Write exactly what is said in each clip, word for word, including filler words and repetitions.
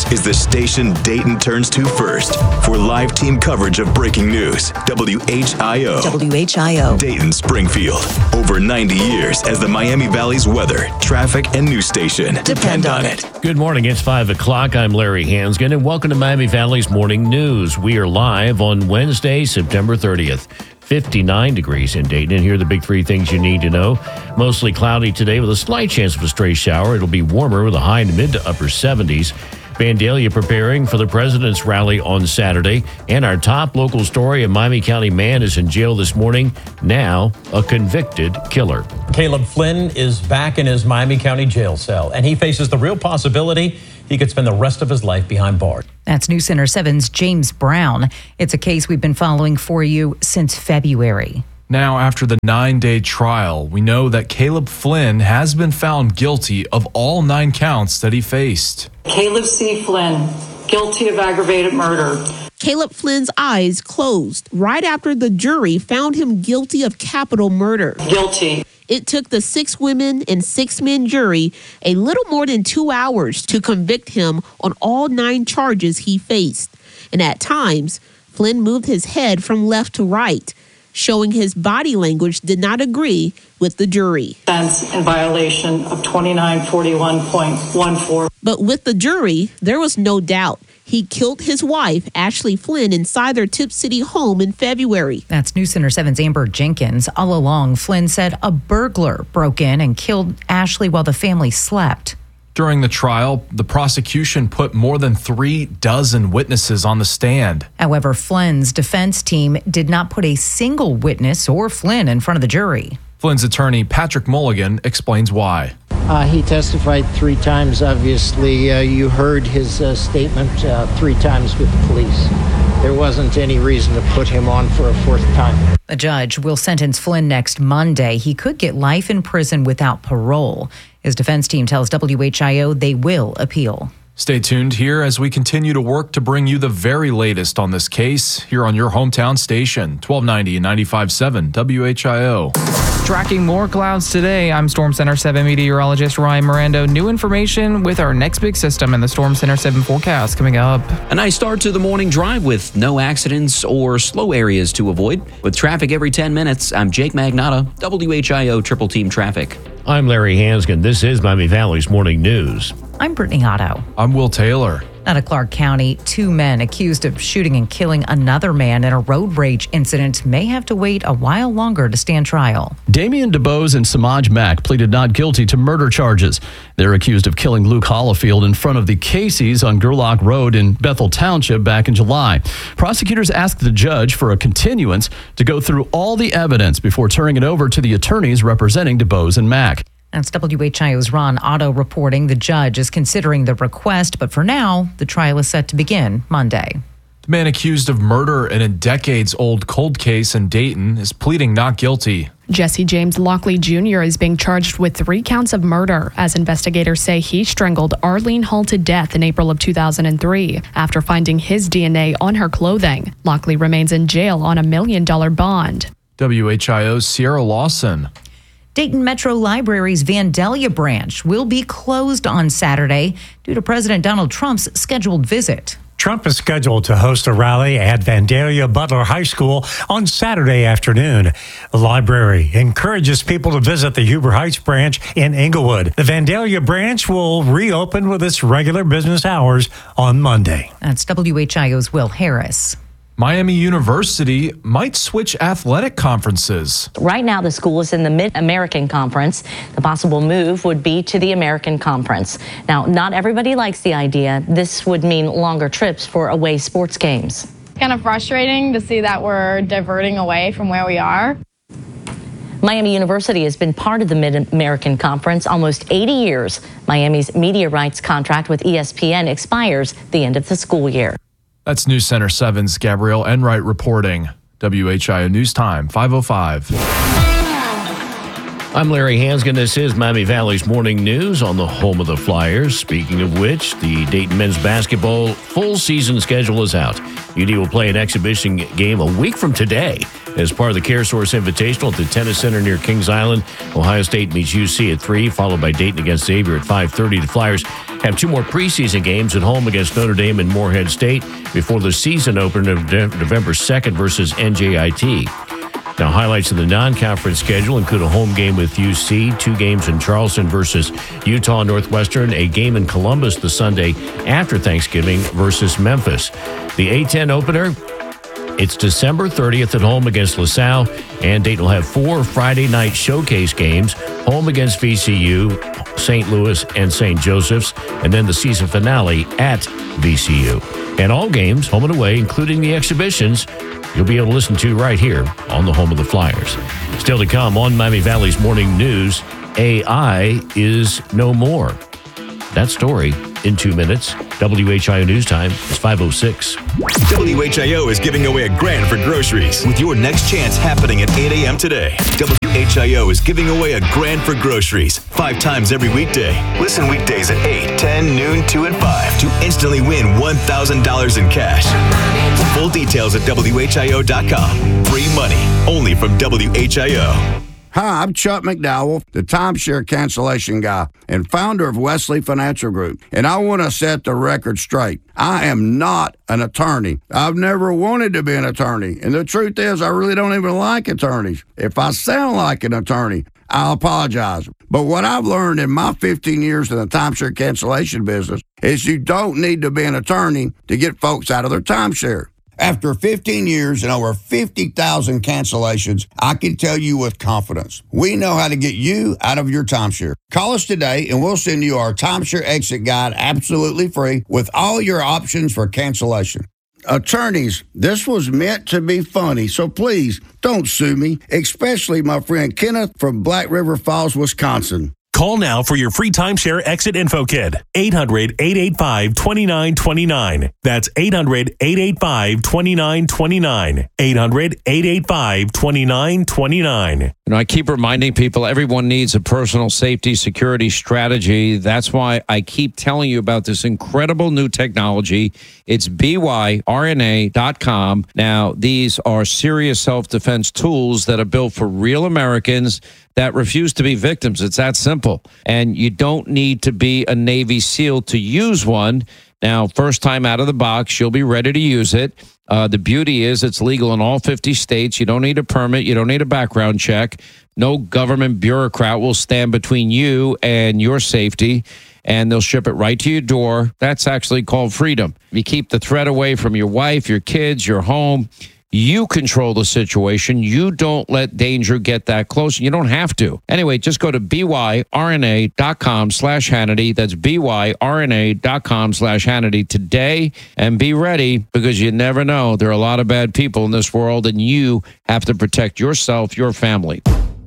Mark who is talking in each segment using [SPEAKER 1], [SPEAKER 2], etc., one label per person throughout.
[SPEAKER 1] This is the station Dayton turns to first for live team coverage of breaking news. W H I O.
[SPEAKER 2] W H I O.
[SPEAKER 1] Dayton Springfield. Over ninety years as the Miami Valley's weather, traffic, and news station. Depend on it.
[SPEAKER 3] Good morning. It's five o'clock. I'm Larry Hansgen, and welcome to Miami Valley's Morning News. We are live on Wednesday, September thirtieth. fifty-nine degrees in Dayton, and here are the big three things you need to know. Mostly cloudy today with a slight chance of a stray shower. It'll be warmer with a high in the mid to upper seventies. Vandalia preparing for the president's rally on Saturday. And our top local story, a Miami County man is in jail this morning, now a convicted killer.
[SPEAKER 4] Caleb Flynn is back in his Miami County jail cell, and he faces the real possibility he could spend the rest of his life behind bars.
[SPEAKER 5] That's News Center seven's James Brown. It's a case we've been following for you since February.
[SPEAKER 6] Now, after the nine-day trial, we know that Caleb Flynn has been found guilty of all nine counts that he faced.
[SPEAKER 7] Caleb C. Flynn, guilty of aggravated murder.
[SPEAKER 8] Caleb Flynn's eyes closed right after the jury found him guilty of capital murder.
[SPEAKER 7] Guilty.
[SPEAKER 8] It took the six women and six men jury a little more than two hours to convict him on all nine charges he faced. And at times, Flynn moved his head from left to right, showing his body language did not agree with the jury.
[SPEAKER 7] Offense in violation of twenty-nine forty-one point one four.
[SPEAKER 8] But with the jury, there was no doubt. He killed his wife, Ashley Flynn, inside their Tip City home in February.
[SPEAKER 5] That's News Center seven's Amber Jenkins. All along, Flynn said a burglar broke in and killed Ashley while the family slept.
[SPEAKER 6] During the trial, the prosecution put more than three dozen witnesses on the stand.
[SPEAKER 5] However, Flynn's defense team did not put a single witness or Flynn in front of the jury.
[SPEAKER 6] Flynn's attorney, Patrick Mulligan, explains why.
[SPEAKER 9] Uh, he testified three times. Obviously, uh, you heard his uh, statement uh, three times with the police. There wasn't any reason to put him on for a fourth time.
[SPEAKER 5] The judge will sentence Flynn next Monday. He could get life in prison without parole. His defense team tells W H I O they will appeal.
[SPEAKER 6] Stay tuned here as we continue to work to bring you the very latest on this case here on your hometown station, twelve ninety and ninety-five point seven W H I O.
[SPEAKER 10] Tracking more clouds today, I'm Storm Center seven meteorologist Ryan Mirando. New information with our next big system in the Storm Center seven forecast coming up.
[SPEAKER 11] A nice start to the morning drive with no accidents or slow areas to avoid. With traffic every ten minutes, I'm Jake Magnotta, W H I O Triple Team Traffic.
[SPEAKER 3] I'm Larry Hansgen. This is Miami Valley's Morning News.
[SPEAKER 5] I'm Brittany Otto.
[SPEAKER 6] I'm Will Taylor.
[SPEAKER 5] Out of Clark County, two men accused of shooting and killing another man in a road rage incident may have to wait a while longer to stand trial.
[SPEAKER 12] Damian DeBose and Samaj Mack pleaded not guilty to murder charges. They're accused of killing Luke Hollifield in front of the Casey's on Gerlach Road in Bethel Township back in July. Prosecutors asked the judge for a continuance to go through all the evidence before turning it over to the attorneys representing DeBose and Mack.
[SPEAKER 5] That's W H I O's Ron Otto reporting. The judge is considering the request, but for now, the trial is set to begin Monday.
[SPEAKER 6] The man accused of murder in a decades-old cold case in Dayton is pleading not guilty.
[SPEAKER 13] Jesse James Lockley Junior is being charged with three counts of murder, as investigators say he strangled Arlene Hall to death in April of two thousand three after finding his D N A on her clothing. Lockley remains in jail on a million-dollar bond.
[SPEAKER 6] W H I O's Sierra Lawson.
[SPEAKER 5] Dayton Metro Library's Vandalia branch will be closed on Saturday due to President Donald Trump's scheduled visit.
[SPEAKER 14] Trump is scheduled to host a rally at Vandalia Butler High School on Saturday afternoon. The library encourages people to visit the Huber Heights branch in Inglewood. The Vandalia branch will reopen with its regular business hours on Monday.
[SPEAKER 5] That's W H I O's Will Harris.
[SPEAKER 6] Miami University might switch athletic conferences.
[SPEAKER 15] Right now, the school is in the Mid-American Conference. The possible move would be to the American Conference. Now, not everybody likes the idea. This would mean longer trips for away sports games.
[SPEAKER 16] Kind of frustrating to see that we're diverting away from where we are.
[SPEAKER 15] Miami University has been part of the Mid-American Conference almost eighty years. Miami's media rights contract with E S P N expires the end of the school year.
[SPEAKER 6] That's News Center seven's Gabrielle Enright reporting. W H I O News Time, five oh five.
[SPEAKER 3] I'm Larry Hansgen. This is Miami Valley's Morning News on the home of the Flyers. Speaking of which, the Dayton men's basketball full season schedule is out. U D will play an exhibition game a week from today as part of the CareSource Invitational at the Tennis Center near Kings Island. Ohio State meets U C at three, followed by Dayton against Xavier at five thirty. The Flyers have two more preseason games at home against Notre Dame and Morehead State before the season opener of November second versus N J I T. Now, highlights of the non-conference schedule include a home game with U C, two games in Charleston versus Utah Northwestern, a game in Columbus the Sunday after Thanksgiving versus Memphis. The A ten opener, it's December thirtieth at home against LaSalle, and Dayton will have four Friday night showcase games, home against V C U, Saint Louis, and Saint Joseph's, and then the season finale at V C U. And all games, home and away, including the exhibitions, you'll be able to listen to right here on the home of the Flyers. Still to come on Miami Valley's Morning News, A I is no more. That story in two minutes. W H I O News Time is five oh six.
[SPEAKER 1] W H I O is giving away a grand for groceries with your next chance happening at eight a.m. today. W H I O is giving away a grand for groceries five times every weekday. Listen weekdays at eight, ten, noon, two, and five to instantly win one thousand dollars in cash. Full details at W H I O dot com. Free money only from W H I O.
[SPEAKER 2] Hi, I'm Chuck McDowell, the timeshare cancellation guy and founder of Wesley Financial Group, and I want to set the record straight. I am not an attorney. I've never wanted to be an attorney, and the truth is I really don't even like attorneys. If I sound like an attorney, I'll apologize. But what I've learned in my fifteen years in the timeshare cancellation business is you don't need to be an attorney to get folks out of their timeshare. After fifteen years and over fifty thousand cancellations, I can tell you with confidence, we know how to get you out of your timeshare. Call us today and we'll send you our timeshare exit guide absolutely free with all your options for cancellation. Attorneys, this was meant to be funny, so please don't sue me, especially my friend Kenneth from Black River Falls, Wisconsin.
[SPEAKER 17] Call now for your free timeshare exit info kit. eight hundred, eight eight five, two nine two nine. That's eight hundred, eight eight five, two nine two nine. eight hundred, eight eight five, two nine two nine.
[SPEAKER 18] You know, I keep reminding people everyone needs a personal safety security strategy. That's why I keep telling you about this incredible new technology. It's B Y R N A dot com. Now, these are serious self-defense tools that are built for real Americans that refuse to be victims. It's that simple. And you don't need to be a Navy SEAL to use one. Now, first time out of the box, you'll be ready to use it. Uh, the beauty is it's legal in all fifty states. You don't need a permit. You don't need a background check. No government bureaucrat will stand between you and your safety, and they'll ship it right to your door. That's actually called freedom. You keep the threat away from your wife, your kids, your home. You control the situation. You don't let danger get that close. You don't have to. Anyway, just go to B Y R N A dot com slash Hannity. That's B Y R N A dot com slash Hannity today. And be ready, because you never know. There are a lot of bad people in this world, and you have to protect yourself, your family.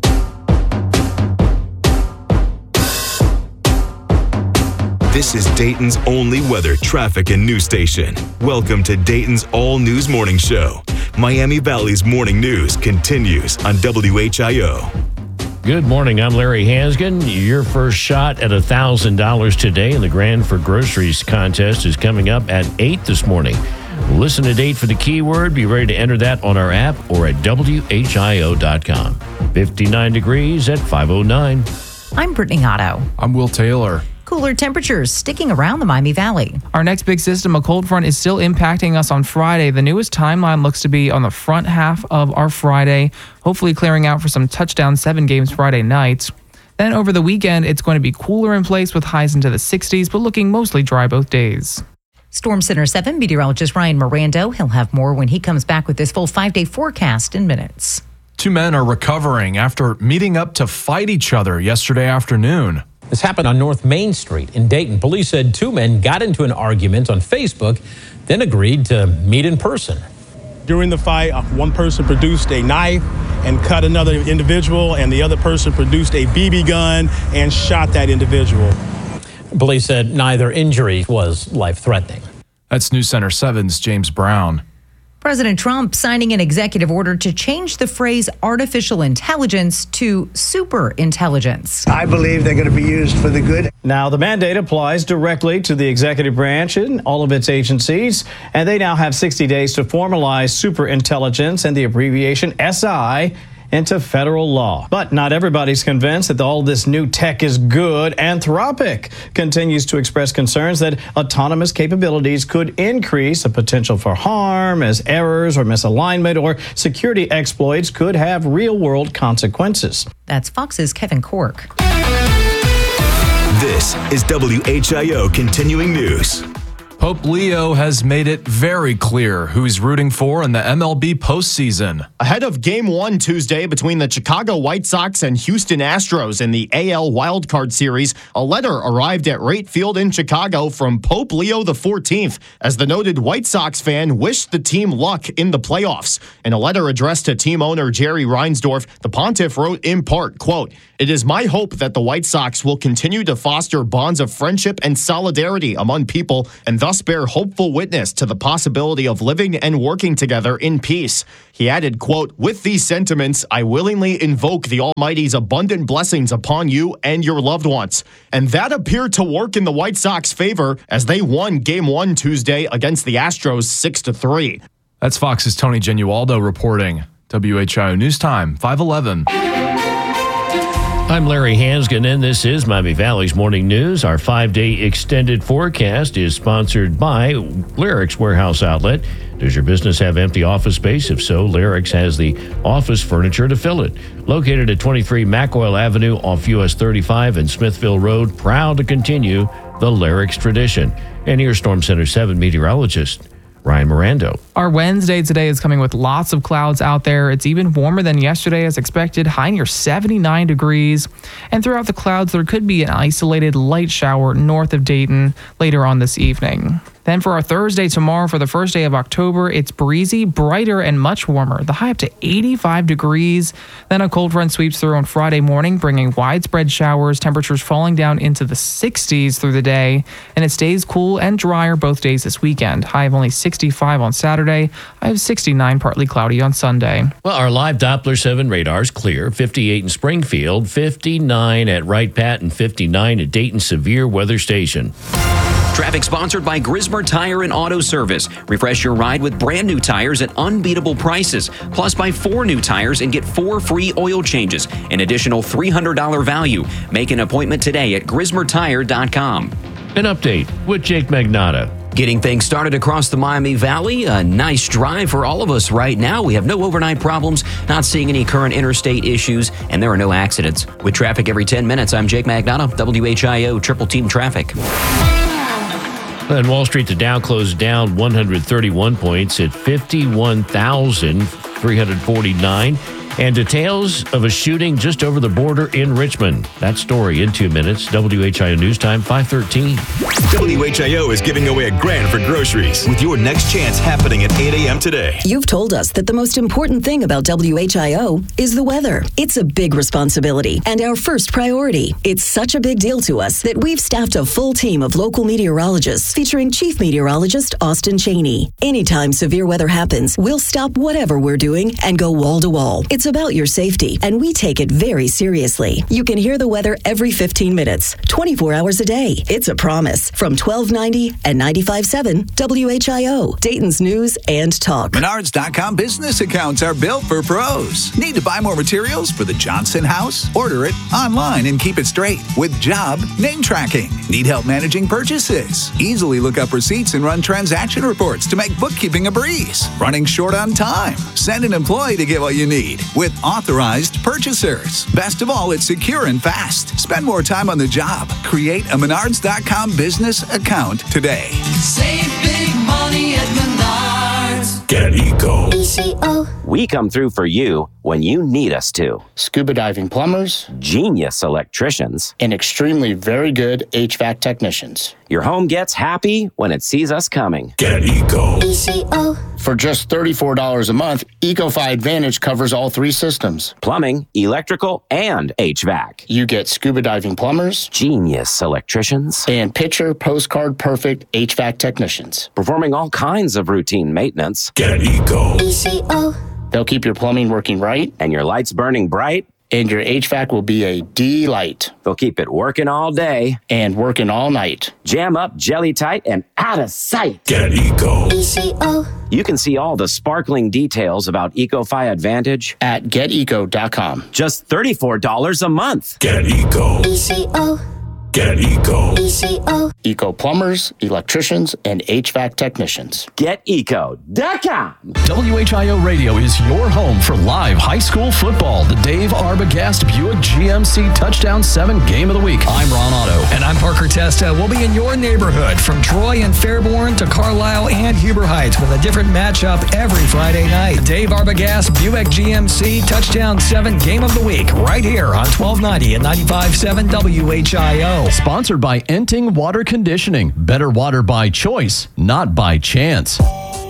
[SPEAKER 1] This is Dayton's only weather, traffic, and news station. Welcome to Dayton's all news morning show. Miami Valley's morning news continues on W H I O.
[SPEAKER 3] Good morning. I'm Larry Hansgen. Your first shot at one thousand dollars today in the Grand for Groceries contest is coming up at eight this morning. Listen to date for the keyword. Be ready to enter that on our app or at W H I O dot com. fifty-nine degrees at five oh nine.
[SPEAKER 5] I'm Brittany Otto.
[SPEAKER 6] I'm Will Taylor.
[SPEAKER 5] Cooler temperatures sticking around the Miami Valley.
[SPEAKER 10] Our next big system, a cold front, is still impacting us on Friday. The newest timeline looks to be on the front half of our Friday, hopefully clearing out for some touchdown seven games Friday nights. Then over the weekend, it's going to be cooler in place with highs into the sixties, but looking mostly dry both days.
[SPEAKER 5] Storm Center seven meteorologist Ryan Mirando. He'll have more when he comes back with this full five-day forecast in minutes.
[SPEAKER 6] Two men are recovering after meeting up to fight each other yesterday afternoon.
[SPEAKER 4] This happened on North Main Street in Dayton. Police said two men got into an argument on Facebook, then agreed to meet in person.
[SPEAKER 19] During the fight, one person produced a knife and cut another individual, and the other person produced a B B gun and shot that individual.
[SPEAKER 4] Police said neither injury was life-threatening.
[SPEAKER 6] That's News Center seven's James Brown.
[SPEAKER 5] President Trump signing an executive order to change the phrase artificial intelligence to super intelligence.
[SPEAKER 20] I believe they're going to be used for the good.
[SPEAKER 21] Now, the mandate applies directly to the executive branch and all of its agencies, and they now have sixty days to formalize super intelligence and the abbreviation S I into federal law. But not everybody's convinced that all this new tech is good. Anthropic continues to express concerns that autonomous capabilities could increase the potential for harm, as errors or misalignment or security exploits could have real-world consequences.
[SPEAKER 5] That's Fox's Kevin Cork.
[SPEAKER 1] This is W H I O Continuing News.
[SPEAKER 6] Pope Leo has made it very clear who he's rooting for in the M L B postseason.
[SPEAKER 22] Ahead of Game one Tuesday between the Chicago White Sox and Houston Astros in the A L Wildcard Series, a letter arrived at Rate Field in Chicago from Pope Leo the fourteenth as the noted White Sox fan wished the team luck in the playoffs. In a letter addressed to team owner Jerry Reinsdorf, the pontiff wrote in part, quote, "It is my hope that the White Sox will continue to foster bonds of friendship and solidarity among people and thus bear hopeful witness to the possibility of living and working together in peace." He added, quote, "With these sentiments, I willingly invoke the Almighty's abundant blessings upon you and your loved ones." And that appeared to work in the White Sox favor as they won Game one Tuesday against the Astros six to three.
[SPEAKER 6] That's Fox's Tony Genualdo reporting. W H I O News Time, five eleven.
[SPEAKER 3] I'm Larry Hansgen, and this is Miami Valley's Morning News. Our five-day extended forecast is sponsored by Lyrics Warehouse Outlet. Does your business have empty office space? If so, Lyrics has the office furniture to fill it. Located at twenty-three Macoil Avenue off U S thirty-five and Smithville Road, proud to continue the Lyrics tradition. And here's Storm Center seven meteorologist Ryan Mirando.
[SPEAKER 10] Our Wednesday today is coming with lots of clouds out there. It's even warmer than yesterday as expected, high near seventy-nine degrees. And throughout the clouds, there could be an isolated light shower north of Dayton later on this evening. Then for our Thursday tomorrow, for the first day of October, it's breezy, brighter, and much warmer. The high up to eighty-five degrees. Then a cold front sweeps through on Friday morning, bringing widespread showers, temperatures falling down into the sixties through the day. And it stays cool and drier both days this weekend. High of only sixty-five on Saturday. High of sixty-nine, partly cloudy on Sunday.
[SPEAKER 3] Well, our live Doppler seven radars clear. fifty-eight in Springfield, fifty-nine at Wright Pat, and fifty-nine at Dayton Severe Weather Station.
[SPEAKER 11] Traffic sponsored by Grismer Tire and Auto Service. Refresh your ride with brand new tires at unbeatable prices. Plus, buy four new tires and get four free oil changes. An additional three hundred dollars value. Make an appointment today at grismer tire dot com.
[SPEAKER 3] An update with Jake Magnotta.
[SPEAKER 11] Getting things started across the Miami Valley. A nice drive for all of us right now. We have no overnight problems, not seeing any current interstate issues, and there are no accidents. With traffic every ten minutes, I'm Jake Magnotta, W H I O Triple Team Traffic.
[SPEAKER 3] On Wall Street, the Dow closed down one hundred thirty-one points at fifty-one thousand three hundred forty-nine. And details of a shooting just over the border in Richmond. That story in two minutes. W H I O News Time, five thirteen.
[SPEAKER 1] W H I O is giving away a grand for groceries with your next chance happening at eight a.m. today.
[SPEAKER 23] You've told us that the most important thing about W H I O is the weather. It's a big responsibility and our first priority. It's such a big deal to us that we've staffed a full team of local meteorologists featuring Chief Meteorologist Austin Cheney. Anytime severe weather happens, we'll stop whatever we're doing and go wall to wall. It's about your safety, and we take it very seriously. You can hear the weather every fifteen minutes, twenty-four hours a day. It's a promise. From twelve ninety and ninety-five point seven W H I O, Dayton's News and Talk.
[SPEAKER 24] Menards dot com business accounts are built for pros. Need to buy more materials for the Johnson house? Order it online and keep it straight with job name tracking. Need help managing purchases? Easily look up receipts and run transaction reports to make bookkeeping a breeze. Running short on time? Send an employee to get what you need with authorized purchasers. Best of all, it's secure and fast. Spend more time on the job. Create a Menards dot com business account today.
[SPEAKER 25] Save big money at Menards.
[SPEAKER 17] Get Eco.
[SPEAKER 25] E C O
[SPEAKER 7] We come through for you when you need us to.
[SPEAKER 8] Scuba diving plumbers,
[SPEAKER 7] Genius electricians,
[SPEAKER 8] and extremely very good H V A C technicians.
[SPEAKER 7] Your home gets happy when it sees us coming.
[SPEAKER 24] Get Eco.
[SPEAKER 8] E C O. For just thirty-four dollars a month, EcoFi Advantage covers all three systems.
[SPEAKER 7] Plumbing, electrical, and H V A C.
[SPEAKER 8] You get scuba diving plumbers,
[SPEAKER 7] Genius electricians,
[SPEAKER 8] and picture postcard perfect H V A C technicians.
[SPEAKER 7] Performing all kinds of routine maintenance.
[SPEAKER 24] Get Eco.
[SPEAKER 8] E C O. They'll keep your plumbing working right,
[SPEAKER 7] and your lights burning bright,
[SPEAKER 8] and your H V A C will be a delight.
[SPEAKER 7] They'll keep it working all day
[SPEAKER 8] and working all night.
[SPEAKER 7] Jam up, jelly tight, and out of sight.
[SPEAKER 24] Get Eco.
[SPEAKER 8] E C O.
[SPEAKER 7] You can see all the sparkling details about EcoFi Advantage
[SPEAKER 8] at get eco dot com.
[SPEAKER 7] Just thirty-four dollars a month.
[SPEAKER 24] Get Eco.
[SPEAKER 8] E C O.
[SPEAKER 24] Get Eco.
[SPEAKER 8] E C O. Eco plumbers, electricians, and H V A C technicians.
[SPEAKER 7] Get eco dot com.
[SPEAKER 9] W H I O Radio is your home for live high school football. The Dave Arbogast Buick G M C Touchdown seven Game of the Week. I'm Ron Otto.
[SPEAKER 12] And I'm Parker Testa. We'll be in your neighborhood from Troy and Fairborn to Carlisle and Huber Heights with a different matchup every Friday night. The Dave Arbogast Buick G M C Touchdown seven Game of the Week right here on twelve ninety and ninety-five point seven W H I O.
[SPEAKER 9] Sponsored by Enting Water Conditioning. Better water by choice, not by chance.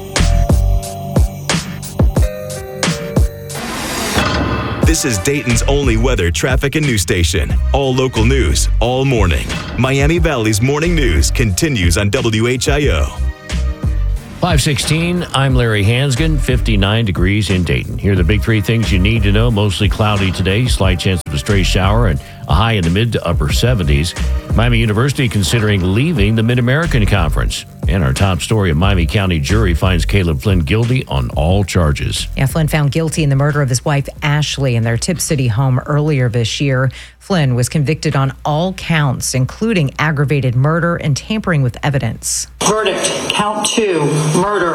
[SPEAKER 1] This is Dayton's only weather, traffic, and news station. All local news, all morning. Miami Valley's morning news continues on W H I O.
[SPEAKER 3] five sixteen, I'm Larry Hansgen, fifty-nine degrees in Dayton. Here are the big three things you need to know. Mostly cloudy today, slight chance of a stray shower, and a high in the mid to upper seventies. Miami University considering leaving the Mid-American Conference. And our top story, a Miami County jury finds Caleb Flynn guilty on all charges.
[SPEAKER 5] Yeah, Flynn found guilty in the murder of his wife, Ashley, in their Tip City home earlier this year. Flynn was convicted on all counts, including aggravated murder and tampering with evidence.
[SPEAKER 25] Verdict, count two, murder,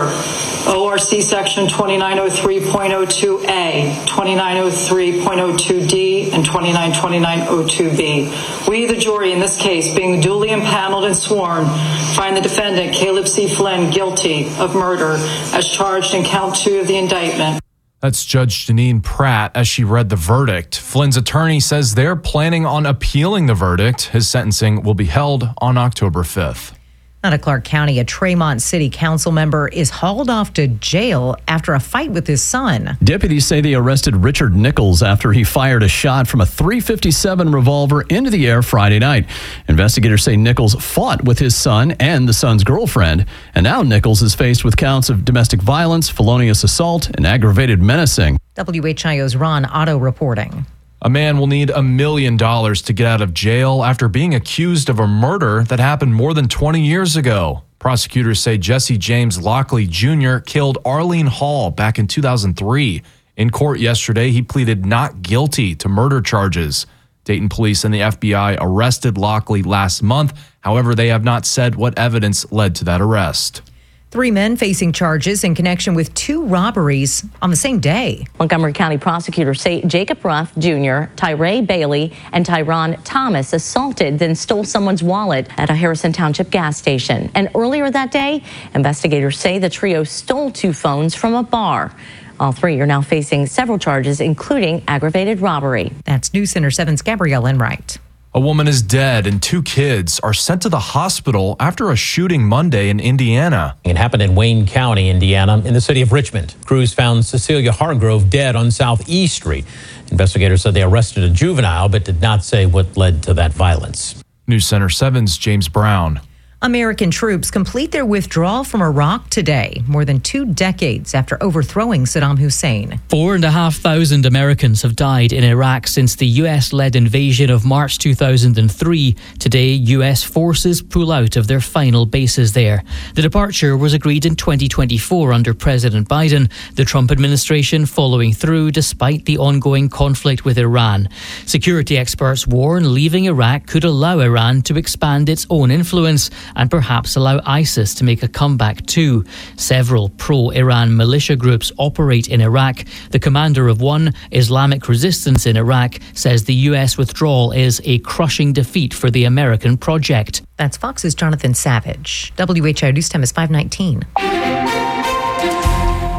[SPEAKER 25] O R C section twenty-nine oh three point oh two A, twenty-nine oh three point oh two D, and twenty-nine twenty-nine oh two B. We, the jury in this case, being duly impaneled and sworn, find the defendant, Caleb C. Flynn, guilty of murder as charged in count two of the indictment.
[SPEAKER 6] That's Judge Janine Pratt as she read the verdict. Flynn's attorney says they're planning on appealing the verdict. His sentencing will be held on October fifth.
[SPEAKER 5] Out of Clark County, a Tremont City Council member is hauled off to jail after a fight with his son.
[SPEAKER 9] Deputies say they arrested Richard Nichols after he fired a shot from a three fifty-seven revolver into the air Friday night. Investigators say Nichols fought with his son and the son's girlfriend, and now Nichols is faced with counts of domestic violence, felonious assault, and aggravated menacing.
[SPEAKER 5] W H I O's Ron Otto reporting.
[SPEAKER 6] A man will need a million dollars to get out of jail after being accused of a murder that happened more than twenty years ago. Prosecutors say Jesse James Lockley Junior killed Arlene Hall back in two thousand three. In court yesterday, he pleaded not guilty to murder charges. Dayton police and the F B I arrested Lockley last month. However, they have not said what evidence led to that arrest.
[SPEAKER 5] Three men facing charges in connection with two robberies on the same day.
[SPEAKER 15] Montgomery County prosecutors say Jacob Ruff Junior, Tyree Bailey, and Tyron Thomas assaulted, then stole someone's wallet at a Harrison Township gas station. And earlier that day, investigators say the trio stole two phones from a bar. All three are now facing several charges, including aggravated robbery.
[SPEAKER 5] That's News Center seven's Gabrielle Enright.
[SPEAKER 6] A woman is dead and two kids are sent to the hospital after a shooting Monday in Indiana.
[SPEAKER 4] It happened in Wayne County, Indiana, in the city of Richmond. Crews found Cecilia Hargrove dead on Southeast Street. Investigators said they arrested a juvenile, but did not say what led to that violence.
[SPEAKER 6] News Center seven's James Brown.
[SPEAKER 5] American troops complete their withdrawal from Iraq today, more than two decades after overthrowing Saddam Hussein.
[SPEAKER 26] Four and a half thousand Americans have died in Iraq since the U S-led invasion of March two thousand three. Today, U S forces pull out of their final bases there. The departure was agreed in twenty twenty-four under President Biden, the Trump administration following through despite the ongoing conflict with Iran. Security experts warn leaving Iraq could allow Iran to expand its own influence and perhaps allow ISIS to make a comeback too. Several pro-Iran militia groups operate in Iraq. The commander of one, Islamic Resistance in Iraq, says the U S withdrawal is a crushing defeat for the American project.
[SPEAKER 5] That's Fox's Jonathan Savage. W H I O News Time is five nineteen.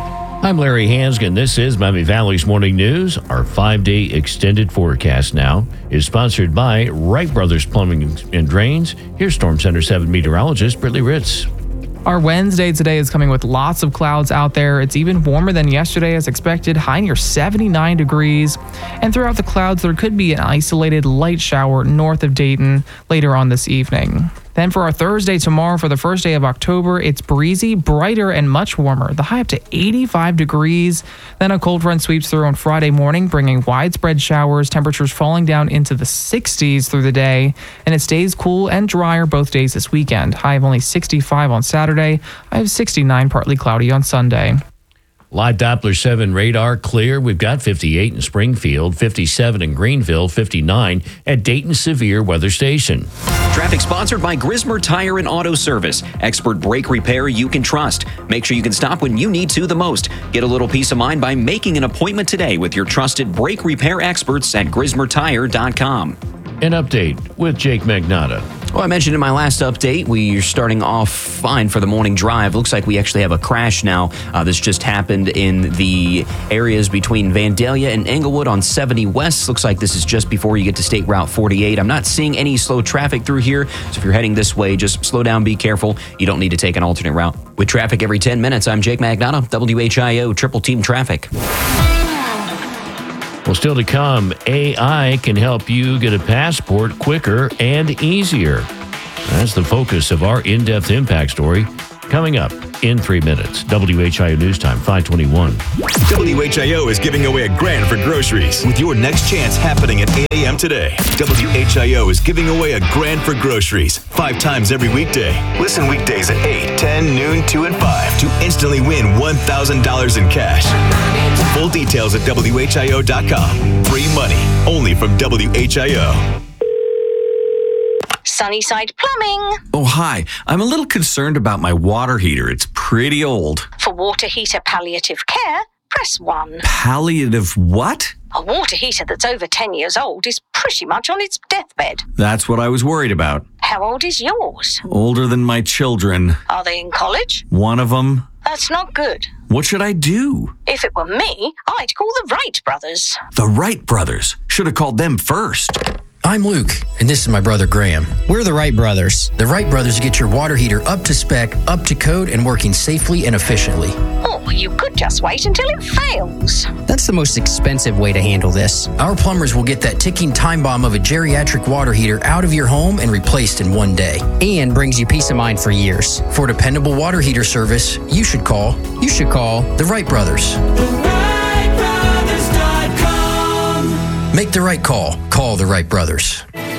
[SPEAKER 3] I'm Larry Hansgen. This is Miami Valley's Morning News. Our five-day extended forecast now is sponsored by Wright Brothers Plumbing and Drains. Here's Storm Center seven meteorologist Brittany Ritz.
[SPEAKER 10] Our Wednesday today is coming with lots of clouds out there. It's even warmer than yesterday as expected, high near seventy-nine degrees. And throughout the clouds, there could be an isolated light shower north of Dayton later on this evening. Then for our Thursday tomorrow, for the first day of October, it's breezy, brighter, and much warmer. The high up to eighty-five degrees. Then a cold front sweeps through on Friday morning, bringing widespread showers, temperatures falling down into the sixties through the day. And it stays cool and drier both days this weekend. High of only sixty-five on Saturday, high of sixty-nine, partly cloudy on Sunday.
[SPEAKER 3] Live Doppler seven radar clear. We've got fifty-eight in Springfield, fifty-seven in Greenville, fifty-nine at Dayton Severe Weather Station.
[SPEAKER 11] Traffic sponsored by Grismer Tire and Auto Service. Expert brake repair you can trust. Make sure you can stop when you need to the most. Get a little peace of mind by making an appointment today with your trusted brake repair experts at grismer tire dot com.
[SPEAKER 3] An update with Jake Magnotta.
[SPEAKER 11] Well, I mentioned in my last update, we're starting off fine for the morning drive. Looks like we actually have a crash now. Uh, this just happened in the areas between Vandalia and Englewood on seventy West. Looks like this is just before you get to State Route forty-eight. I'm not seeing any slow traffic through here, so if you're heading this way, just slow down, be careful. You don't need to take an alternate route. With traffic every ten minutes, I'm Jake Magnotta, W H I O Triple Team Traffic.
[SPEAKER 3] Well, still to come, A I can help you get a passport quicker and easier. That's the focus of our in-depth impact story coming up in three minutes. W H I O News Time, five twenty-one.
[SPEAKER 1] W H I O is giving away a grand for groceries with your next chance happening at eight a.m. today. W H I O is giving away a grand for groceries five times every weekday. Listen weekdays at eight, ten, noon, two, and five to instantly win one thousand dollars in cash. Full details at W H I O dot com. Free money only from W H I O.
[SPEAKER 2] Sunnyside Plumbing.
[SPEAKER 13] Oh, hi. I'm a little concerned about my water heater. It's pretty old.
[SPEAKER 2] For water heater palliative care, press one.
[SPEAKER 13] Palliative what?
[SPEAKER 2] A water heater that's over ten years old is pretty much on its deathbed.
[SPEAKER 13] That's what I was worried about.
[SPEAKER 2] How old is yours?
[SPEAKER 13] Older than my children.
[SPEAKER 2] Are they in college?
[SPEAKER 13] One of them.
[SPEAKER 2] That's not good.
[SPEAKER 13] What should I do?
[SPEAKER 2] If it were me, I'd call the Wright brothers.
[SPEAKER 13] The Wright brothers? Should have called them first.
[SPEAKER 14] I'm Luke, and this is my brother Graham. We're the Wright brothers. The Wright brothers get your water heater up to spec, up to code, and working safely and efficiently.
[SPEAKER 2] Or you could just wait until it fails.
[SPEAKER 14] That's the most expensive way to handle this. Our plumbers will get that ticking time bomb of a geriatric water heater out of your home and replaced in one day. And brings you peace of mind for years. For dependable water heater service, you should call, you should call the Wright brothers. Make the right call. Call the Wright brothers.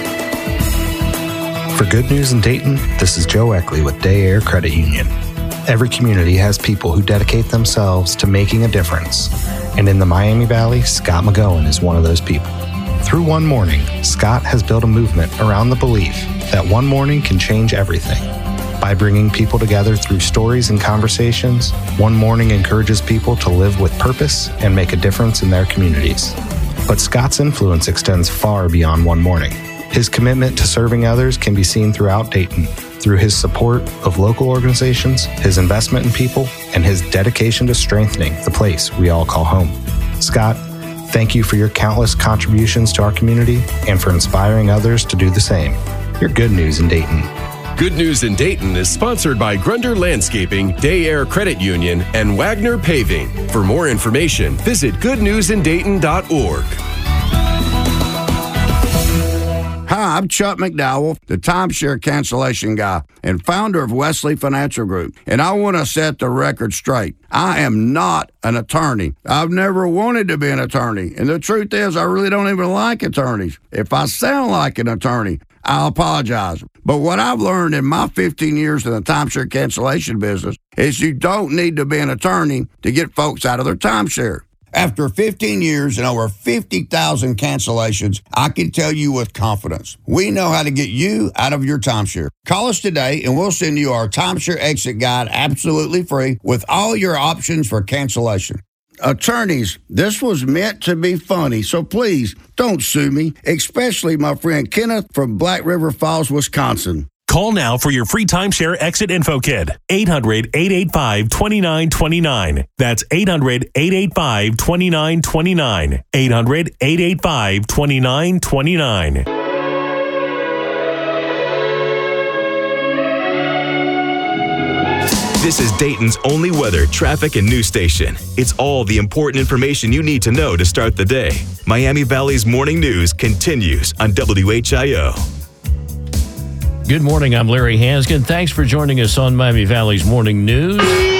[SPEAKER 16] For Good News in Dayton, this is Joe Eckley with Day Air Credit Union. Every community has people who dedicate themselves to making a difference. And in the Miami Valley, Scott McGowan is one of those people. Through One Morning, Scott has built a movement around the belief that one morning can change everything. By bringing people together through stories and conversations, One Morning encourages people to live with purpose and make a difference in their communities. But Scott's influence extends far beyond One Morning. His commitment to serving others can be seen throughout Dayton through his support of local organizations, his investment in people, and his dedication to strengthening the place we all call home. Scott, thank you for your countless contributions to our community and for inspiring others to do the same. You're Good News in Dayton.
[SPEAKER 18] Good News in Dayton is sponsored by Grunder Landscaping, Day Air Credit Union, and Wagner Paving. For more information, visit good news in dayton dot org.
[SPEAKER 19] Hi, I'm Chuck McDowell, the timeshare cancellation guy and founder of Wesley Financial Group, and I want to set the record straight. I am not an attorney. I've never wanted to be an attorney, and the truth is I really don't even like attorneys. If I sound like an attorney, I'll apologize. But what I've learned in my fifteen years in the timeshare cancellation business is you don't need to be an attorney to get folks out of their timeshare. After fifteen years and over fifty thousand cancellations, I can tell you with confidence, we know how to get you out of your timeshare. Call us today and we'll send you our timeshare exit guide absolutely free with all your options for cancellation. Attorneys, this was meant to be funny, so please don't sue me, especially my friend Kenneth from Black River Falls, Wisconsin.
[SPEAKER 17] Call now for your free timeshare exit info kit. eight hundred, eight eight five, two nine two nine. That's eight hundred, eight eight five, two nine two nine. eight hundred, eight eight five, two nine two nine.
[SPEAKER 1] This is Dayton's only weather, traffic, and news station. It's all the important information you need to know to start the day. Miami Valley's morning news continues on W H I O.
[SPEAKER 3] Good morning, I'm Larry Hanskin. Thanks for joining us on Miami Valley's morning news.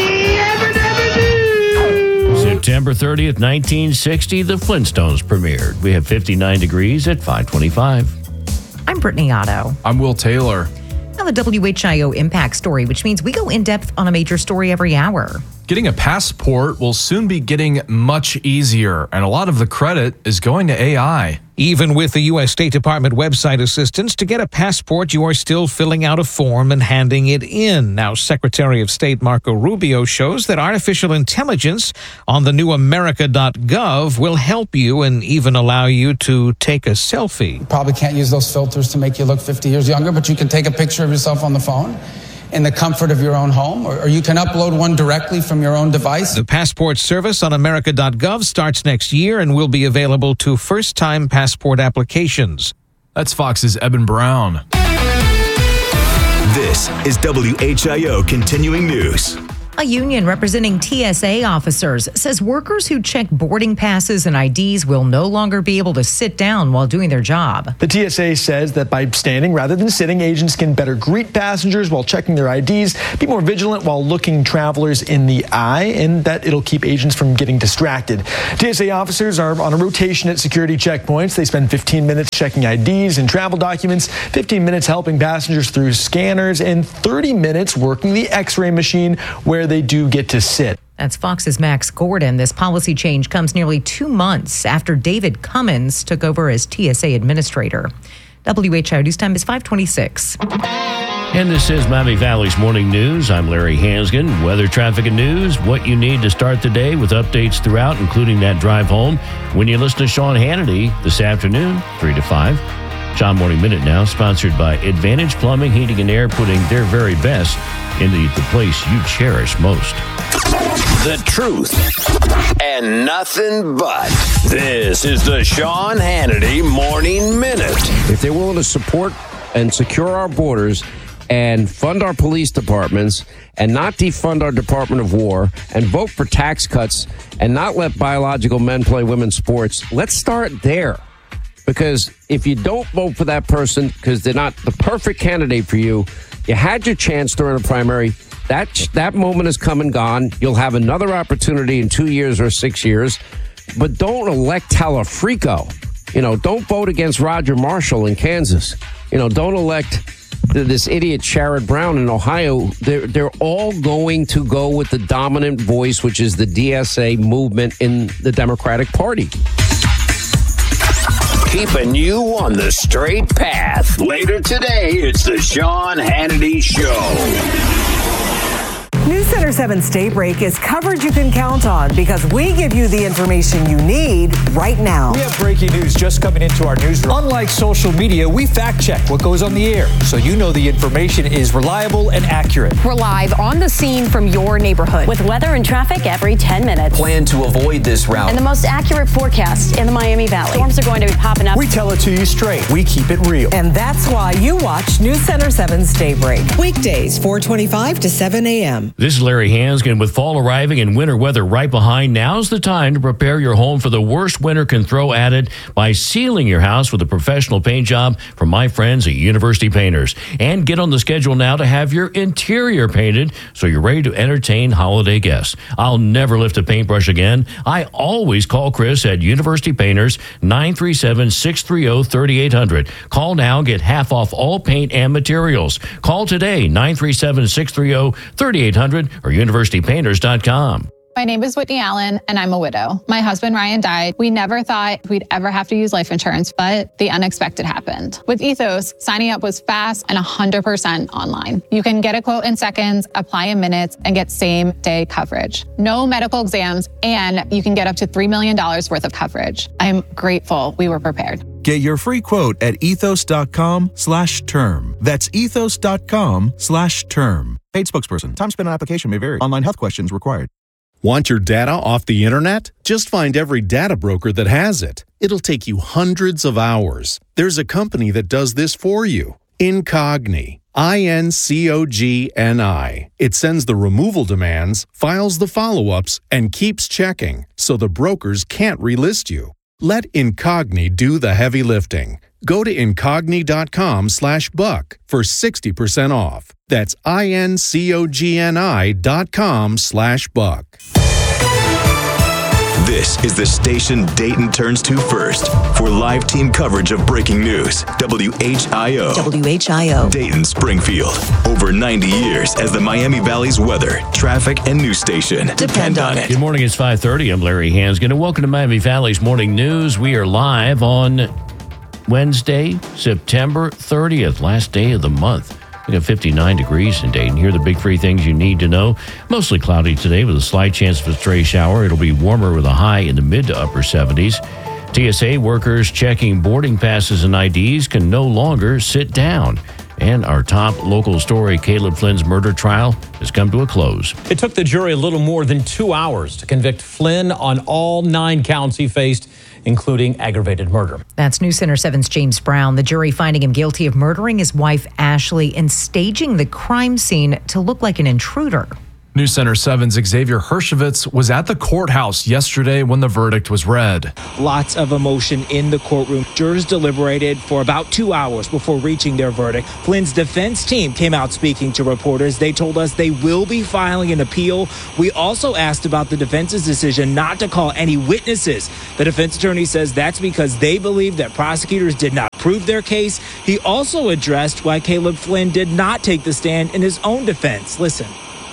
[SPEAKER 3] September thirtieth, nineteen sixty, the Flintstones premiered. We have fifty-nine degrees at five twenty-five.
[SPEAKER 5] I'm Brittany Otto.
[SPEAKER 6] I'm Will Taylor.
[SPEAKER 5] Now the W H I O Impact Story, which means we go in depth on a major story every hour.
[SPEAKER 6] Getting a passport will soon be getting much easier, and a lot of the credit is going to A I.
[SPEAKER 20] Even with the U S State Department website assistance, to get a passport, you are still filling out a form and handing it in. Now, Secretary of State Marco Rubio shows that artificial intelligence on the new America dot gov will help you and even allow you to take a selfie.
[SPEAKER 21] You probably can't use those filters to make you look fifty years younger, but you can take a picture of yourself on the phone in the comfort of your own home, or, or you can upload one directly from your own device.
[SPEAKER 20] The passport service on America dot gov starts next year and will be available to first-time passport applications.
[SPEAKER 6] That's Fox's Eben Brown.
[SPEAKER 1] This is W H I O Continuing News.
[SPEAKER 5] A union representing T S A officers says workers who check boarding passes and I Ds will no longer be able to sit down while doing their job.
[SPEAKER 22] The T S A says that by standing rather than sitting, agents can better greet passengers while checking their I Ds, be more vigilant while looking travelers in the eye, and that it'll keep agents from getting distracted. T S A officers are on a rotation at security checkpoints. They spend fifteen minutes checking I Ds and travel documents, fifteen minutes helping passengers through scanners, and thirty minutes working the X-ray machine where they do get to sit.
[SPEAKER 5] That's Fox's Max Gordon. This policy change comes nearly two months after David Cummins took over as T S A administrator. W H I O News Time is five twenty-six.
[SPEAKER 3] And this is Miami Valley's Morning News. I'm Larry Hanskin. Weather, traffic, and news. What you need to start the day with updates throughout, including that drive home when you listen to Sean Hannity this afternoon, three to five. John Morning Minute now, sponsored by Advantage Plumbing, Heating, and Air, putting their very best into the place you cherish most.
[SPEAKER 23] The truth and nothing but. This is the Sean Hannity Morning Minute.
[SPEAKER 7] If they're willing to support and secure our borders and fund our police departments and not defund our Department of War and vote for tax cuts and not let biological men play women's sports, let's start there. Because if you don't vote for that person because they're not the perfect candidate for you, you had your chance during the primary. That that moment is come and gone. You'll have another opportunity in two years or six years. But don't elect Talafrico. You know, don't vote against Roger Marshall in Kansas. You know, don't elect this idiot Sherrod Brown in Ohio. They're, they're all going to go with the dominant voice, which is the D S A movement in the Democratic Party.
[SPEAKER 23] Keeping you on the straight path. Later today, it's the Sean Hannity Show.
[SPEAKER 24] News Center seven's Daybreak is coverage you can count on because we give you the information you need right now.
[SPEAKER 12] We have breaking news just coming into our newsroom. Unlike social media, we fact check what goes on the air so you know the information is reliable and accurate.
[SPEAKER 27] We're live on the scene from your neighborhood with weather and traffic every ten minutes.
[SPEAKER 11] Plan to avoid this route.
[SPEAKER 27] And the most accurate forecast in the Miami Valley. Storms are going to be popping up.
[SPEAKER 12] We tell it to you straight. We keep it real.
[SPEAKER 24] And that's why you watch News Center seven's Daybreak. Weekdays, four twenty-five to seven a.m.
[SPEAKER 3] This is Larry Hanskin. With fall arriving and winter weather right behind, now's the time to prepare your home for the worst winter can throw at it by sealing your house with a professional paint job from my friends at University Painters. And get on the schedule now to have your interior painted so you're ready to entertain holiday guests. I'll never lift a paintbrush again. I always call Chris at University Painters, nine three seven, six three zero, three eight zero zero. Call now, get half off all paint and materials. Call today, nine three seven, six three zero, three eight zero zero or university painters dot com.
[SPEAKER 28] My name is Whitney Allen, and I'm a widow. My husband, Ryan, died. We never thought we'd ever have to use life insurance, but the unexpected happened. With Ethos, signing up was fast and one hundred percent online. You can get a quote in seconds, apply in minutes, and get same-day coverage. No medical exams, and you can get up to three million dollars worth of coverage. I'm grateful we were prepared.
[SPEAKER 4] Get your free quote at ethos.com slash term. That's ethos.com slash term. Paid spokesperson. Time spent on application may vary. Online health questions required.
[SPEAKER 8] Want your data off the internet? Just find every data broker that has it. It'll take you hundreds of hours. There's a company that does this for you. Incogni. I N C O G N I. It sends the removal demands, files the follow-ups, and keeps checking, so the brokers can't relist you. Let Incogni do the heavy lifting. Go to incogni.com slash buck for sixty percent off. That's I-N-C-O-G-N-I dot com slash buck.
[SPEAKER 1] This is the station Dayton turns to first for live team coverage of breaking news. W H I O.
[SPEAKER 9] W H I O.
[SPEAKER 1] Dayton, Springfield. Over ninety years as the Miami Valley's weather, traffic, and news station. Depend on it.
[SPEAKER 3] Good morning. It's five thirty. I'm Larry Hansgen, and welcome to Miami Valley's Morning News. We are live on Wednesday, September thirtieth, last day of the month. We got fifty-nine degrees in Dayton. Here are the big three things you need to know. Mostly cloudy today with a slight chance of a stray shower. It'll be warmer with a high in the mid to upper seventies. T S A workers checking boarding passes and I Ds can no longer sit down. And our top local story, Caleb Flynn's murder trial, has come to a close.
[SPEAKER 10] It took the jury a little more than two hours to convict Flynn on all nine counts he faced, including aggravated murder.
[SPEAKER 5] That's News Center seven's James Brown. The jury finding him guilty of murdering his wife, Ashley, and staging the crime scene to look like an intruder.
[SPEAKER 6] News Center seven's Xavier Hershovitz was at the courthouse yesterday when the verdict was read.
[SPEAKER 13] Lots of emotion in the courtroom. Jurors deliberated for about two hours before reaching their verdict. Flynn's defense team came out speaking to reporters. They told us they will be filing an appeal. We also asked about the defense's decision not to call any witnesses. The defense attorney says that's because they believe that prosecutors did not prove their case. He also addressed why Caleb Flynn did not take the stand in his own defense. Listen.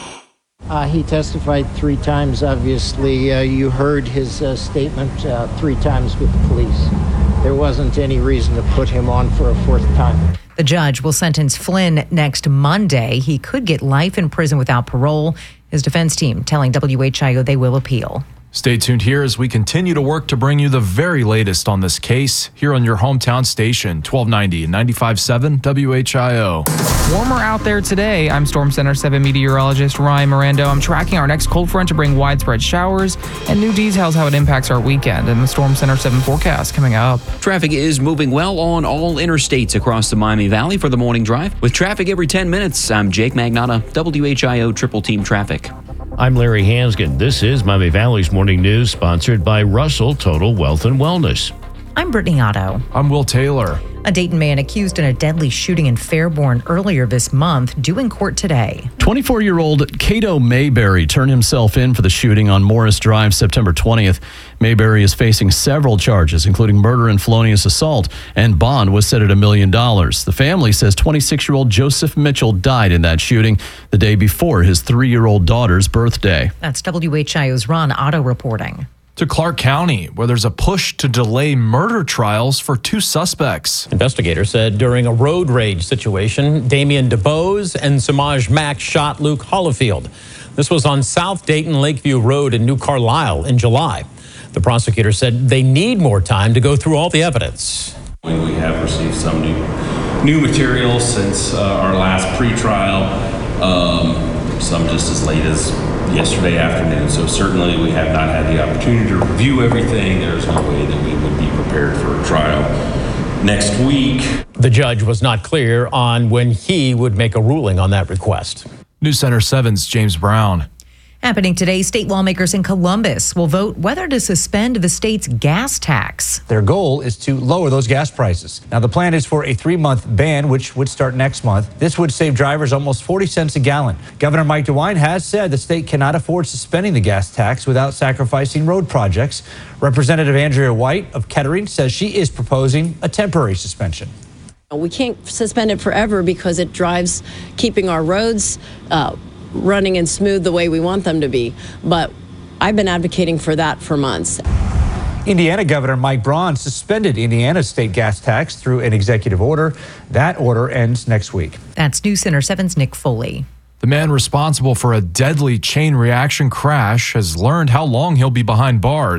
[SPEAKER 15] Uh, he testified three times, obviously. Uh, you heard his uh, statement uh, three times with the police. There wasn't any reason to put him on for a fourth time.
[SPEAKER 5] The judge will sentence Flynn next Monday. He could get life in prison without parole. His defense team telling W H I O they will appeal.
[SPEAKER 6] Stay tuned here as we continue to work to bring you the very latest on this case here on your hometown station, twelve ninety and ninety-five point seven W H I O.
[SPEAKER 25] Warmer out there today. I'm Storm Center seven meteorologist Ryan Mirando. I'm tracking our next cold front to bring widespread showers and new details how it impacts our weekend and the Storm Center seven forecast coming up.
[SPEAKER 11] Traffic is moving well on all interstates across the Miami Valley for the morning drive. With traffic every ten minutes, I'm Jake Magnotta, W H I O Triple Team Traffic.
[SPEAKER 3] I'm Larry Hansgen. This is Miami Valley's Morning News, sponsored by Russell Total Wealth and Wellness.
[SPEAKER 5] I'm Brittany Otto.
[SPEAKER 6] I'm Will Taylor.
[SPEAKER 5] A Dayton man accused in a deadly shooting in Fairborn earlier this month, due in court today.
[SPEAKER 26] twenty-four-year-old Cato Mayberry turned himself in for the shooting on Morris Drive September twentieth. Mayberry is facing several charges, including murder and felonious assault, and bond was set at a million dollars. The family says twenty-six-year-old Joseph Mitchell died in that shooting the day before his three-year-old daughter's birthday.
[SPEAKER 5] That's W H I O's Ron Otto reporting.
[SPEAKER 6] To Clark County, where there's a push to delay murder trials for two suspects.
[SPEAKER 10] Investigators said during a road rage situation, Damian DeBose and Samaj Mack shot Luke Hollifield. This was on South Dayton Lakeview Road in New Carlisle in July. The prosecutor said they need more time to go through all the evidence.
[SPEAKER 29] We have received some new, new material since uh, our last pretrial, um, some just as late as yesterday afternoon. So certainly we have not had the opportunity to review everything. There's no way that we would be prepared for a trial next week.
[SPEAKER 10] The judge was not clear on when he would make a ruling on that request.
[SPEAKER 6] News Center seven's James Brown.
[SPEAKER 5] Happening today, state lawmakers in Columbus will vote whether to suspend the state's gas tax.
[SPEAKER 30] Their goal is to lower those gas prices. Now, the plan is for a three-month ban, which would start next month. This would save drivers almost forty cents a gallon. Governor Mike DeWine has said the state cannot afford suspending the gas tax without sacrificing road projects. Representative Andrea White of Kettering says she is proposing a temporary suspension.
[SPEAKER 31] We can't suspend it forever because it drives keeping our roads uh, running and smooth the way we want them to be. But I've been advocating for that for months.
[SPEAKER 30] Indiana Governor Mike Braun suspended Indiana's state gas tax through an executive order. That order ends next week.
[SPEAKER 5] That's News Center seven's Nick Foley.
[SPEAKER 6] The man responsible for a deadly chain reaction crash has learned how long he'll be behind bars.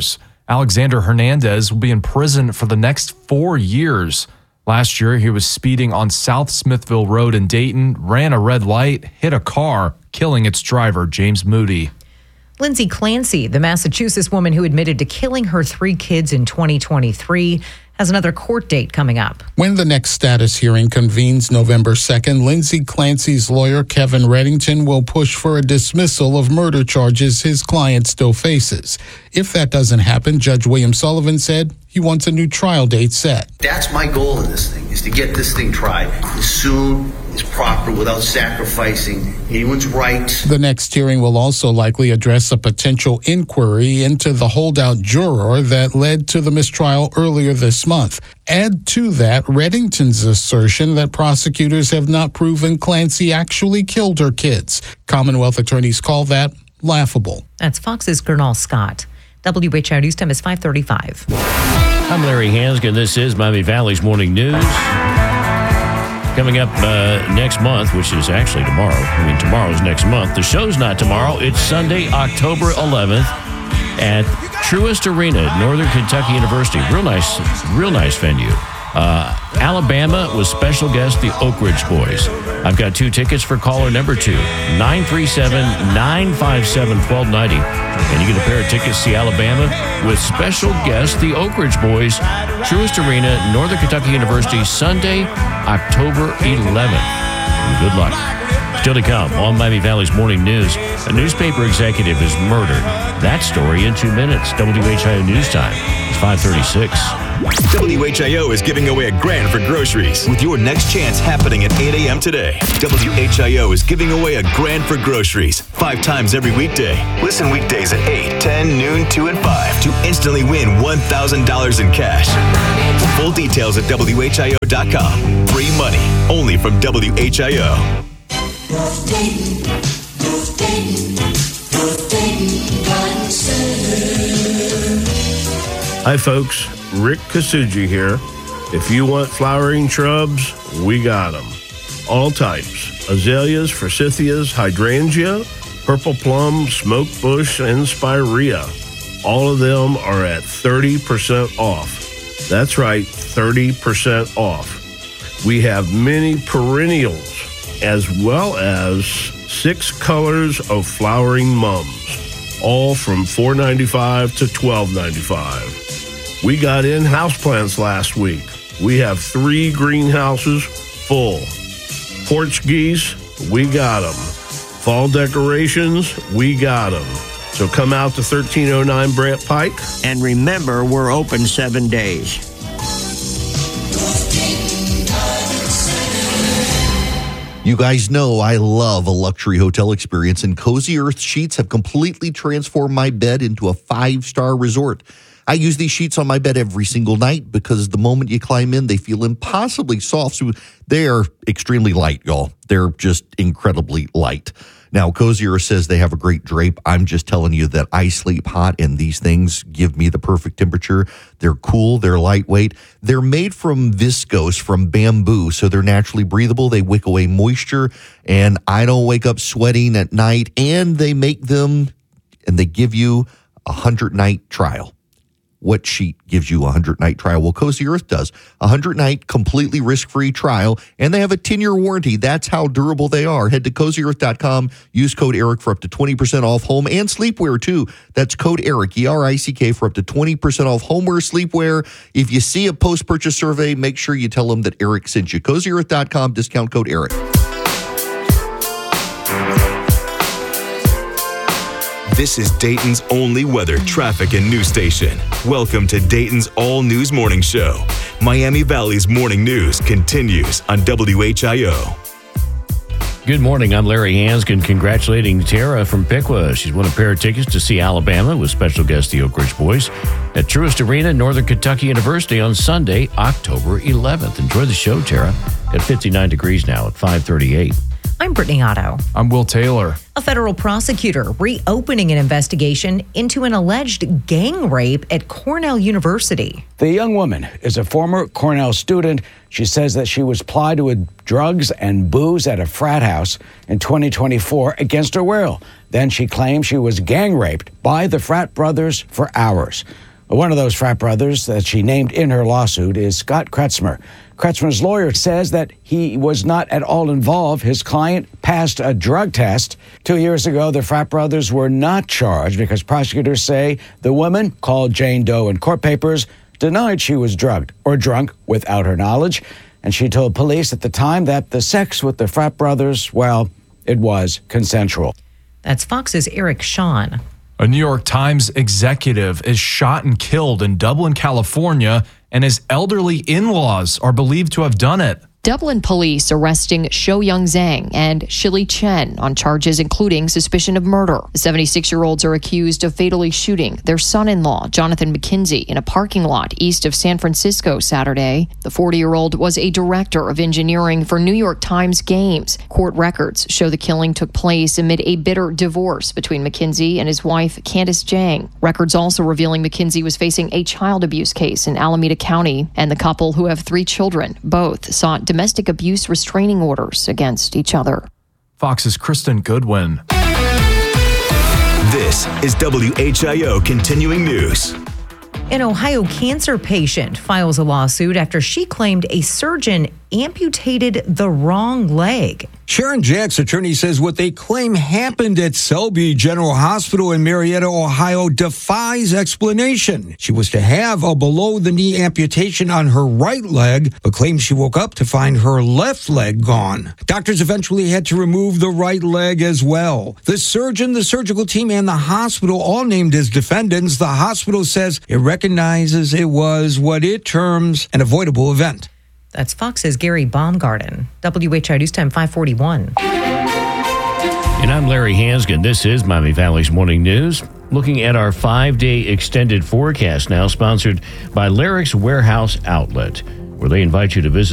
[SPEAKER 6] Alexander Hernandez will be in prison for the next four years. Last year, he was speeding on South Smithville Road in Dayton, ran a red light, hit a car, killing its driver, James Moody.
[SPEAKER 5] Lindsay Clancy, the Massachusetts woman who admitted to killing her three kids in twenty twenty-three, has another court date coming up.
[SPEAKER 2] When the next status hearing convenes November second, Lindsay Clancy's lawyer, Kevin Reddington, will push for a dismissal of murder charges his client still faces. If that doesn't happen, Judge William Sullivan said he wants a new trial date set.
[SPEAKER 7] That's my goal in this thing, is to get this thing tried as soon as proper without sacrificing anyone's rights.
[SPEAKER 2] The next hearing will also likely address a potential inquiry into the holdout juror that led to the mistrial earlier this month. Add to that Reddington's assertion that prosecutors have not proven Clancy actually killed her kids. Commonwealth attorneys call that laughable.
[SPEAKER 5] That's Fox's Gernal Scott. W H I O News Time is five thirty-five.
[SPEAKER 3] I'm Larry Hansgen. This is Miami Valley's Morning News. Coming up uh, next month, which is actually tomorrow. I mean, tomorrow's next month. The show's not tomorrow. It's Sunday, October eleventh at Truist Arena at Northern Kentucky University. Real nice, real nice venue. Uh, Alabama with special guest, the Oak Ridge Boys. I've got two tickets for caller number two, nine three seven, nine five seven, one two nine zero. And you get a pair of tickets to see Alabama with special guest, the Oak Ridge Boys, Truist Arena, Northern Kentucky University, Sunday, October eleventh. And good luck. Still to come on Miami Valley's Morning News, a newspaper executive is murdered. That story in two minutes. W H I O News Time. It's five thirty-six.
[SPEAKER 1] W H I O is giving away a grand for groceries with your next chance happening at eight a.m. today. W H I O is giving away a grand for groceries five times every weekday. Listen weekdays at eight, ten, noon, two, and five to instantly win one thousand dollars in cash. Full details at W H I O dot com. Free money only from W H I O.
[SPEAKER 9] Hi, folks. Rick Kasuji here. If you want flowering shrubs, we got them. All types. Azaleas, forsythias, hydrangea, purple plum, smoke bush, and spirea. All of them are at thirty percent off. That's right, thirty percent off. We have many perennials, as well as six colors of flowering mums, all from four ninety-five to twelve ninety-five. We got in houseplants last week. We have three greenhouses full. Portuguese, we got them. Fall decorations, we got them. So come out to thirteen oh nine Brant Pike.
[SPEAKER 14] And remember, we're open seven days.
[SPEAKER 16] You guys know I love a luxury hotel experience, and Cozy Earth sheets have completely transformed my bed into a five-star resort. I use these sheets on my bed every single night because the moment you climb in, they feel impossibly soft. So they are extremely light, y'all. They're just incredibly light. Now, Cozy Earth says they have a great drape. I'm just telling you that I sleep hot, and these things give me the perfect temperature. They're cool. They're lightweight. They're made from viscose, from bamboo, so they're naturally breathable. They wick away moisture, and I don't wake up sweating at night. And they make them, and they give you a hundred-night trial. What sheet gives you a hundred-night trial? Well, Cozy Earth does. A hundred-night completely risk-free trial, and they have a ten-year warranty. That's how durable they are. Head to cozy earth dot com. Use code ERIC for up to twenty percent off home and sleepwear, too. That's code ERIC, E R I C K, for up to twenty percent off homeware, sleepwear. If you see a post-purchase survey, make sure you tell them that Eric sent you. cozy earth dot com, discount code ERIC.
[SPEAKER 1] This is Dayton's only weather, traffic, and news station. Welcome to Dayton's All News Morning Show. Miami Valley's Morning News continues on W H I O.
[SPEAKER 3] Good morning. I'm Larry Hansgen, congratulating Tara from Piqua. She's won a pair of tickets to see Alabama with special guest the Oak Ridge Boys at Truist Arena, Northern Kentucky University on Sunday, October eleventh. Enjoy the show, Tara. At fifty-nine degrees now at five thirty-eight.
[SPEAKER 5] I'm Brittany Otto.
[SPEAKER 6] I'm Will Taylor.
[SPEAKER 5] A federal prosecutor reopening an investigation into an alleged gang rape at Cornell University.
[SPEAKER 17] The young woman is a former Cornell student. She says that she was plied with drugs and booze at a frat house in twenty twenty-four against her will. Then she claimed she was gang raped by the frat brothers for hours. One of those frat brothers that she named in her lawsuit is Scott Kretzmer. Kretzmer's lawyer says that he was not at all involved. His client passed a drug test. Two years ago, the frat brothers were not charged because prosecutors say the woman, called Jane Doe in court papers, denied she was drugged or drunk without her knowledge. And she told police at the time that the sex with the frat brothers, well, it was consensual.
[SPEAKER 5] That's Fox's Eric Shawn.
[SPEAKER 6] A New York Times executive is shot and killed in Dublin, California, and his elderly in-laws are believed to have done it.
[SPEAKER 4] Dublin police arresting Shoyoung Zhang and Shili Chen on charges including suspicion of murder. The seventy-six-year-olds are accused of fatally shooting their son-in-law, Jonathan McKenzie, in a parking lot east of San Francisco Saturday. The forty-year-old was a director of engineering for New York Times Games. Court records show the killing took place amid a bitter divorce between McKenzie and his wife, Candace Zhang. Records also revealing McKenzie was facing a child abuse case in Alameda County, and the couple, who have three children, both sought domestic abuse restraining orders against each other.
[SPEAKER 6] Fox's Kristen Goodwin.
[SPEAKER 1] This is W H I O Continuing News.
[SPEAKER 5] An Ohio cancer patient files a lawsuit after she claimed a surgeon amputated the wrong leg.
[SPEAKER 12] Sharon Jack's attorney says what they claim happened at Selby General Hospital in Marietta, Ohio defies explanation. She was to have a below-the-knee amputation on her right leg, but claims she woke up to find her left leg gone. Doctors eventually had to remove the right leg as well. The surgeon, the surgical team, and the hospital all named as defendants. The hospital says it recognizes it was what it terms an avoidable event.
[SPEAKER 5] That's Fox's Gary Baumgarten. W H I O News Time five forty-one.
[SPEAKER 3] And I'm Larry Hansgen. This is Miami Valley's Morning News. Looking at our five-day extended forecast now, sponsored by Larrick's Warehouse Outlet, where they invite you to visit